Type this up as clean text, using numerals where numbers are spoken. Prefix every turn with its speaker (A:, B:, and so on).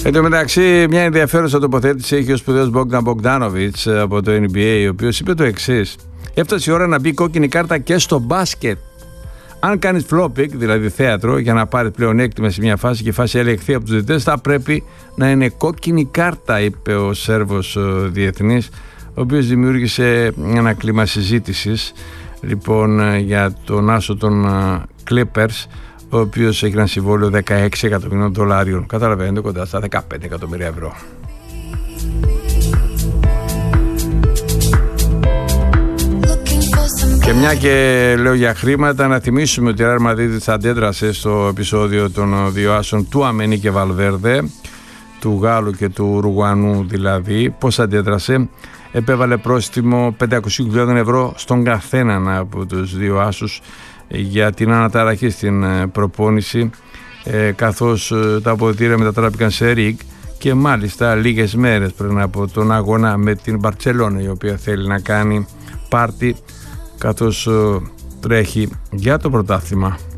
A: Εν τω μεταξύ, μια ενδιαφέρουσα τοποθέτηση έχει ο σπουδαίος Μπόγκταν Μπογκντάνοβιτς από το NBA, ο οποίος είπε το εξής: έφτασε η ώρα να μπει κόκκινη κάρτα και στο μπάσκετ. Αν κάνεις flopping, δηλαδή θέατρο, για να πάρεις πλεονέκτημα σε μια φάση και η φάση ελεγχθεί από τους διαιτητές, θα πρέπει να είναι κόκκινη κάρτα, είπε ο Σέρβος διεθνής, ο οποίος δημιούργησε ένα κλίμα συζήτησης λοιπόν για τον άσο των Clippers, ο οποίος έχει ένα συμβόλαιο $16 εκατομμυρίων. Καταλαβαίνετε, κοντά στα 15 εκατομμύρια ευρώ. Και μια και λέω για χρήματα, να θυμίσουμε ότι η Real Madrid αντέδρασε στο επεισόδιο των δύο άσων του Αμένη και Βαλβέρδε, του Γάλλου και του Ουρουγουανού δηλαδή. Πώς αντέδρασε? Επέβαλε πρόστιμο 500.000 ευρώ στον καθέναν από τους δύο άσους για την αναταραχή στην προπόνηση, καθώς τα αποδυτήρια μετατράπηκαν σε ριγκ, και μάλιστα λίγες μέρες πριν από τον αγώνα με την Μπαρτσελόνα, η οποία θέλει να κάνει πάρτι καθώς τρέχει για το πρωτάθλημα.